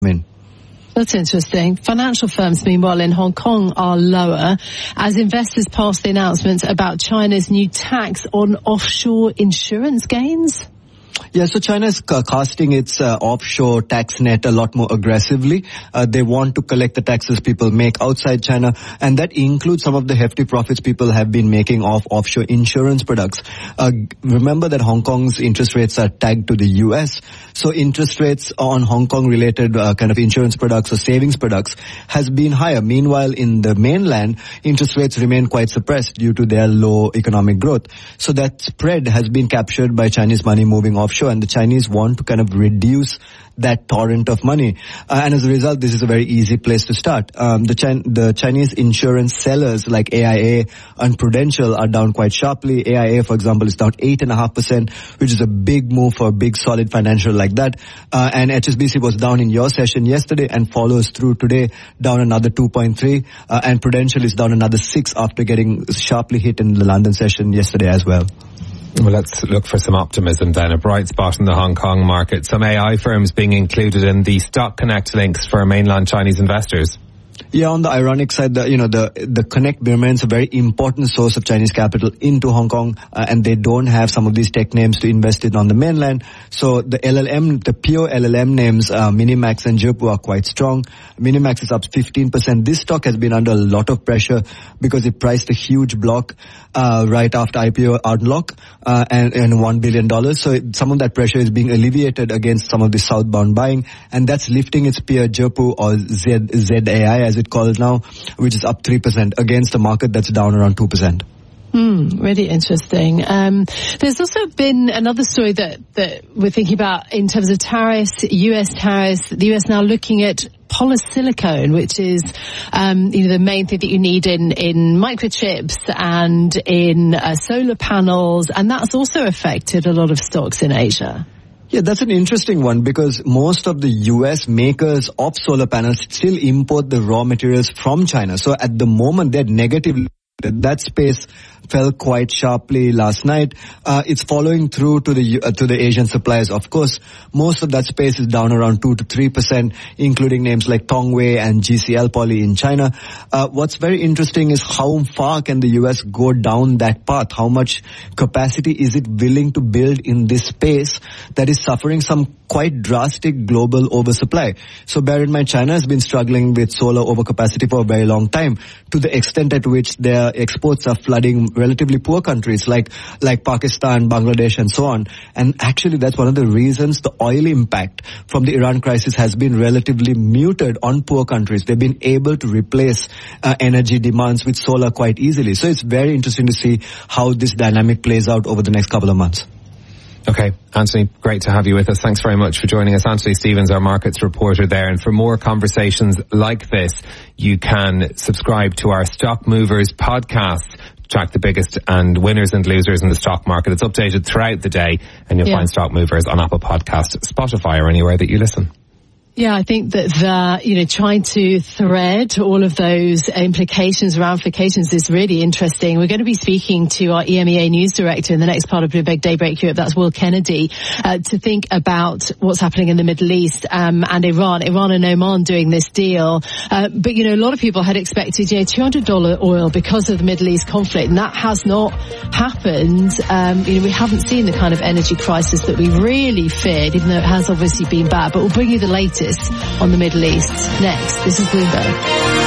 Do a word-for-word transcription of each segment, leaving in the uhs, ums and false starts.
in. That's interesting. Financial firms, meanwhile, in Hong Kong are lower as investors pass the announcements about China's new tax on offshore insurance gains. Yeah, so China is casting its uh, offshore tax net a lot more aggressively. Uh, they want to collect the taxes people make outside China, and that includes some of the hefty profits people have been making off offshore insurance products. Uh, remember that Hong Kong's interest rates are tagged to the U S, so interest rates on Hong Kong-related uh, kind of insurance products or savings products has been higher. Meanwhile, in the mainland, interest rates remain quite suppressed due to their low economic growth. So that spread has been captured by Chinese money moving offshore, and the Chinese want to kind of reduce that torrent of money. Uh, and as a result, this is a very easy place to start. Um, the, Chin- the Chinese insurance sellers like A I A and Prudential are down quite sharply. A I A, for example, is down eight point five percent, which is a big move for a big, solid financial like that. Uh, and H S B C was down in your session yesterday and follows through today, down another two point three. Uh, and Prudential is down another six after getting sharply hit in the London session yesterday as well. Well, let's look for some optimism then. A bright spot in the Hong Kong market. Some A I firms being included in the Stock Connect links for mainland Chinese investors. Yeah, on the ironic side, the, you know, the, the Connect remains a very important source of Chinese capital into Hong Kong, uh, and they don't have some of these tech names to invest in on the mainland. So the L L M, the pure L L M names, uh, Minimax and Zhipu are quite strong. Minimax is up fifteen percent. This stock has been under a lot of pressure because it priced a huge block, uh, right after I P O unlock, uh, and, and one billion dollars. So it, some of that pressure is being alleviated against some of the southbound buying, and that's lifting its peer Zhipu or Z, Z A I as it called now, which is up three percent against a market that's down around two percent. Hmm, really interesting. Um, there's also been another story that, that we're thinking about in terms of tariffs, U S tariffs, the U S now looking at polysilicon, which is, um, you know, the main thing that you need in, in microchips and in uh, solar panels, and that's also affected a lot of stocks in Asia. Yeah, that's an interesting one because most of the U S makers of solar panels still import the raw materials from China. So at the moment, they're negatively. That space fell quite sharply last night. Uh, it's following through to the uh, to the Asian suppliers. Of course, most of that space is down around two to three percent, including names like Tongwei and G C L Poly in China. Uh, what's very interesting is how far can the U S go down that path? How much capacity is it willing to build in this space that is suffering some quite drastic global oversupply? So bear in mind, China has been struggling with solar overcapacity for a very long time, to the extent at which their exports are flooding relatively poor countries like like Pakistan, Bangladesh, and so on. And actually, that's one of the reasons the oil impact from the Iran crisis has been relatively muted on poor countries. They've been able to replace uh, energy demands with solar quite easily. So it's very interesting to see how this dynamic plays out over the next couple of months. Okay, Anthony, great to have you with us. Thanks very much for joining us. Anthony Stevens, our markets reporter there. And for more conversations like this, you can subscribe to our Stock Movers podcast. Track the biggest and winners and losers in the stock market. It's updated throughout the day, and you'll yeah. find Stock Movers on Apple Podcasts, Spotify, or anywhere that you listen. Yeah, I think that the, you know, trying to thread all of those implications, ramifications is really interesting. We're going to be speaking to our E M E A news director in the next part of Bloomberg Daybreak Europe, that's Will Kennedy, uh, to think about what's happening in the Middle East, um, and Iran, Iran and Oman doing this deal. Uh, but, you know, a lot of people had expected, you know, two hundred dollars oil because of the Middle East conflict, and that has not happened. Um, you know, we haven't seen the kind of energy crisis that we really feared, even though it has obviously been bad. But we'll bring you the latest on the Middle East next. This is Bloomberg.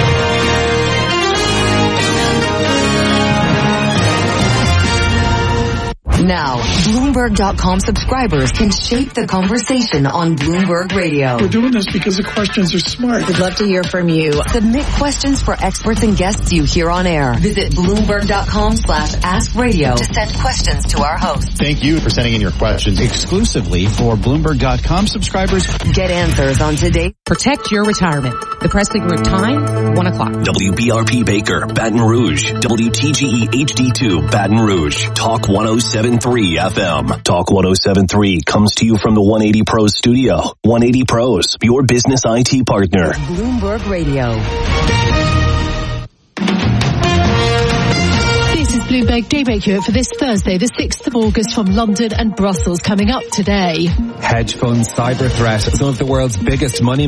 Now, Bloomberg dot com subscribers can shape the conversation on Bloomberg Radio. We're doing this because the questions are smart. We'd love to hear from you. Submit questions for experts and guests you hear on air. Visit Bloomberg dot com slash ask radio to send questions to our hosts. Thank you for sending in your questions exclusively for Bloomberg dot com subscribers. Get answers on today. Protect your retirement. The Presley Group time, one o'clock. W B R P Baker, Baton Rouge. W T G E H D two, Baton Rouge. Talk one oh seven point three F M. Talk one oh seven point three comes to you from the one eighty Pros studio. one eighty Pros, your business I T partner. Bloomberg Radio. Bloomberg Daybreak Europe for this Thursday, the sixth of August, from London and Brussels. Coming up today. Hedge fund cyber threat. Some of the world's biggest money